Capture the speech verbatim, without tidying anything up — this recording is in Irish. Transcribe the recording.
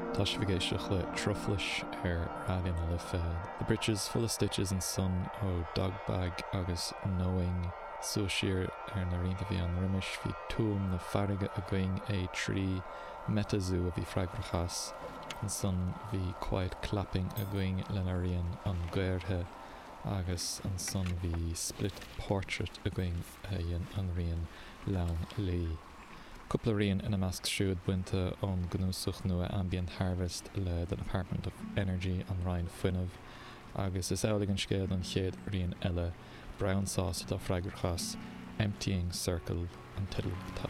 Tá sé vigéisteach le Trufflish ar radion a le fed. The britches full of stitches and sun ó Dogbag agus Knowing Suashir ar na rianta bhí an rimis hí túm na farige a going é trí metazoo a bhí freigrachas an son bhí quiet clapping a going lenaríon an gairthe agus an son bhí split portrait a going é an rion lawn lí. Couple rion ina measc siúd buinte ón gnúsach nua Ambient Harvest le the Department of Energy an Ryan Fuinmh agus is eolaigh an scéad an chéad rion eile Brown Sauce do freigrachas Emptying Circle an title tá.